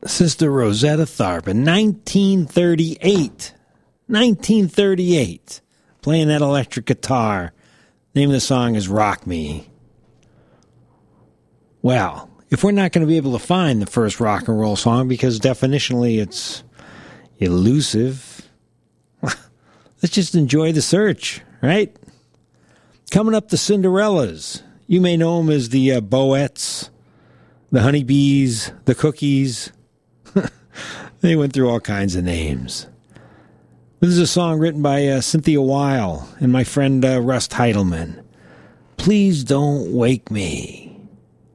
Sister Rosetta Tharpe in 1938. 1938. Playing that electric guitar. Name of the song is Rock Me. Well, if we're not going to be able to find the first rock and roll song because definitionally it's elusive, let's just enjoy the search, right? Coming up, the Cinderellas. You may know them as the Boettes, the Honeybees, the Cookies. They went through all kinds of names. This is a song written by Cynthia Weil and my friend Russ Heitelman. Please Don't Wake Me.